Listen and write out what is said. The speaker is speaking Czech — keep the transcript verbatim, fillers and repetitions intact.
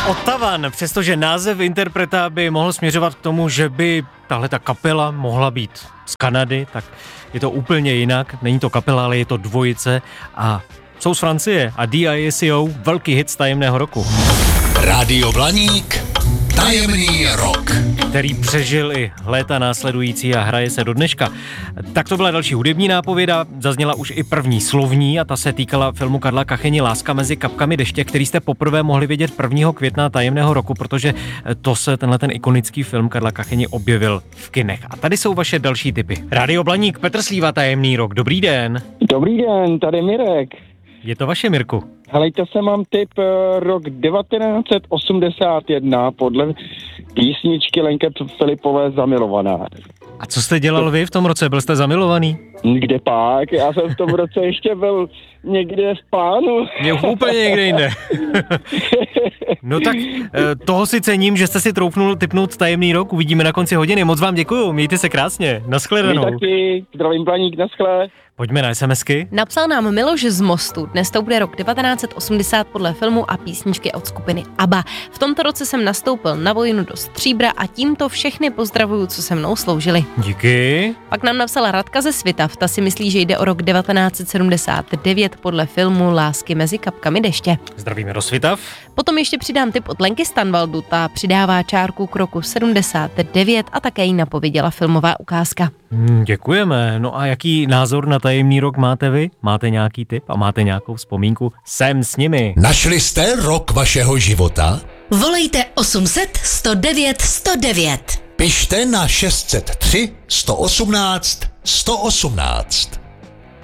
Ottavan, přestože název interpreta by mohl směřovat k tomu, že by tahle ta kapela mohla být z Kanady, tak je to úplně jinak. Není to kapela, ale je to dvojice a jsou z Francie a D I S O, velký hit z tajemného roku. Rádio Blaník, tajemný rok, který přežil i léta následující a hraje se do dneška. Tak to byla další hudební nápověda, zazněla už i první slovní a ta se týkala filmu Karla Kacheni Láska mezi kapkami deště, který jste poprvé mohli vidět prvního května tajemného roku, protože to se tenhle ten ikonický film Karla Kacheni objevil v kinech. A tady jsou vaše další tipy. Rádio Blaník, Petr Slíva, tajemný rok. Dobrý den. Dobrý den, tady Mirek. Je to vaše, Mirku? Helejte, se mám tip uh, rok devatenáct set osmdesát jedna podle písničky Lenky Filipové Zamilovaná. A co jste dělal vy v tom roce? Byl jste zamilovaný? Kde pak? Já jsem v tom roce ještě byl někde v plánu. Je úplně někde jinde. No tak toho si cením, že jste si troufnul tipnout tajemný rok. Uvidíme na konci hodiny. Moc vám děkuju, mějte se krásně. Naschledanou. Vy taky, zdravím Blaník, naschle. Pojďme na SMSky. Napsal nám Miloš z Mostu. Dnes to bude rok devatenáct set osmdesát podle filmu a písničky od skupiny ABBA. V tomto roce jsem nastoupil na vojnu do Stříbra a tímto všechny pozdravuju, co se mnou sloužili. Díky. Pak nám napsala Radka ze Svitav. Ta si myslí, že jde o rok devatenáct set sedmdesát devět podle filmu Lásky mezi kapkami deště. Zdravíme do Svitav. Potom ještě přidám tip od Lenky Stanvaldu. Ta přidává čárku k roku sedmdesát devět a také jí napověděla filmová ukázka. Hmm, děkujeme. No a jaký názor na tajemný rok máte vy? Máte nějaký tip a máte nějakou vzpomínku? Jsem s nimi. Našli jste rok vašeho života? Volejte osm set sto devět sto devět. Pište na šest set tři sto osmnáct sto osmnáct.